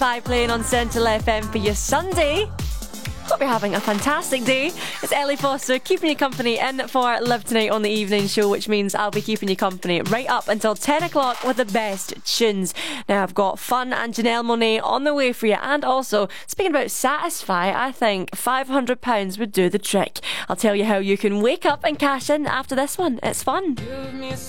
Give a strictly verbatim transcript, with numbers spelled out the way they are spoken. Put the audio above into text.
Five playing on Central F M for your Sunday. Hope you're having a fantastic day. It's Ellie Foster keeping you company in for Live Tonight on the evening show, which means I'll be keeping you company right up until ten o'clock with the best tunes. Now I've got Fun and Janelle Monáe on the way for you, and also speaking about Satisfy, I think five hundred pounds would do the trick. I'll tell you how you can wake up and cash in after this one. It's fun.